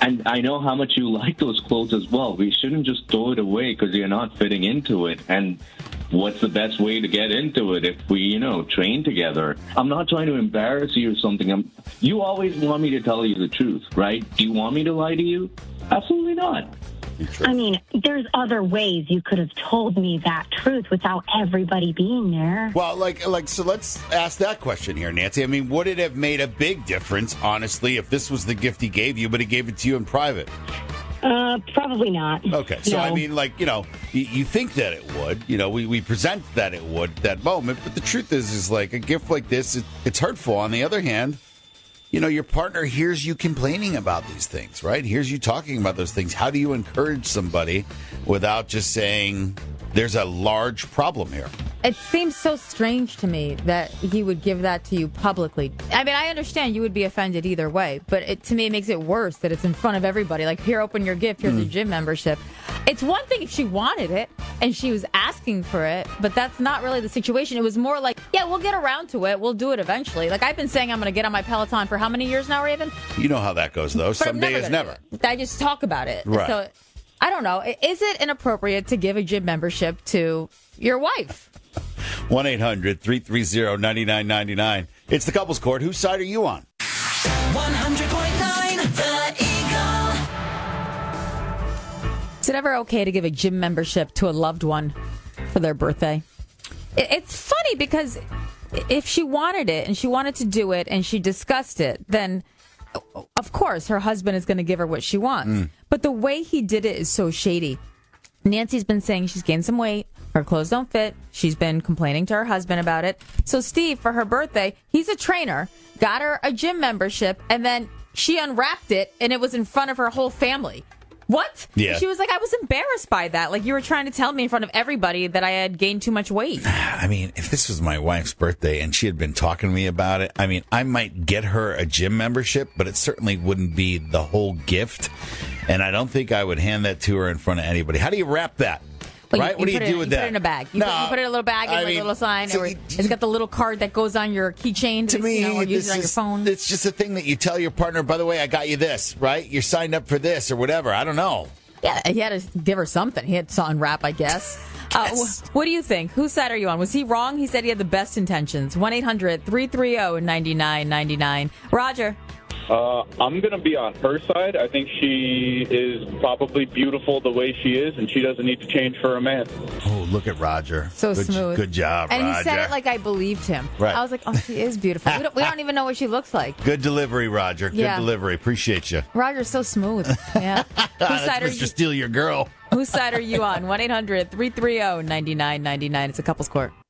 And I know how much you like those clothes as well. We shouldn't just throw it away because you're not fitting into it. And what's the best way to get into it if we, train together? I'm not trying to embarrass you or something. You always want me to tell you the truth, right? Do you want me to lie to you? Absolutely not. I mean, there's other ways you could have told me that truth without everybody being there. Well, so let's ask that question here, Nancy. I mean, would it have made a big difference, honestly, if this was the gift he gave you, but he gave it to you in private? Probably not. Okay, so No. I mean, you think that it would. We present that it would at that moment, but the truth is like a gift like this, it's hurtful. On the other hand, your partner hears you complaining about these things, right? Hears you talking about those things. How do you encourage somebody without just saying there's a large problem here? It seems so strange to me that he would give that to you publicly. I mean, I understand you would be offended either way, but to me it makes it worse that it's in front of everybody. Like, here, open your gift. Here's a gym membership. It's one thing if she wanted it and she was asking for it, but that's not really the situation. It was more like, yeah, we'll get around to it. We'll do it eventually. Like, I've been saying I'm going to get on my Peloton for how many years now, Raven? You know how that goes, though. But Someday is never. I just talk about it. Right. So, I don't know. Is it inappropriate to give a gym membership to your wife? 1-800-330-9999. It's the Couples Court. Whose side are you on? 100.9 The Eagle. Is it ever okay to give a gym membership to a loved one for their birthday? It's funny because if she wanted it and she wanted to do it and she discussed it, then of course her husband is going to give her what she wants. But the way he did it is so shady. Nancy's been saying she's gained some weight. Her clothes don't fit. She's been complaining to her husband about it. So Steve, for her birthday, he's a trainer, got her a gym membership, and then she unwrapped it, and it was in front of her whole family. What? Yeah. She was like, I was embarrassed by that. Like, you were trying to tell me in front of everybody that I had gained too much weight. I mean, if this was my wife's birthday and she had been talking to me about it, I mean, I might get her a gym membership, but it certainly wouldn't be the whole gift. And I don't think I would hand that to her in front of anybody. How do you wrap that? Well, right? What do you do with that? You put it in a bag. You put it in a little bag and a little sign. so It's got the little card that goes on your keychain. To me, or use it on your phone. It's just a thing that you tell your partner, by the way, I got you this, right? You're signed up for this or whatever. I don't know. Yeah, he had to give her something. He had to unwrap, I guess. Yes. What do you think? Whose side are you on? Was he wrong? He said he had the best intentions. 1-800-330-9999. Roger. I'm going to be on her side. I think she is probably beautiful the way she is, and she doesn't need to change for a man. Oh, look at Roger. So good, smooth. Good job, and Roger. He said it like I believed him. Right. I was like, oh, she is beautiful. We don't even know what she looks like. Good delivery, Roger. Good delivery. Appreciate you. Roger's so smooth. Yeah. That's Mr. Steal Your Girl. Whose side are you on? 1-800-330-9999. It's a Couples Court.